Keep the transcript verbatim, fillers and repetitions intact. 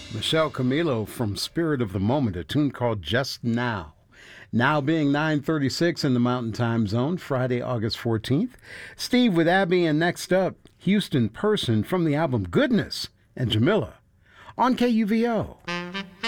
Michelle Camilo from Spirit of the Moment, a tune called Just Now. Now being nine thirty-six in the Mountain Time Zone, Friday, August fourteenth. Steve with Abby, and next up, Houston Person from the album Goodness and Jamila on K U V O.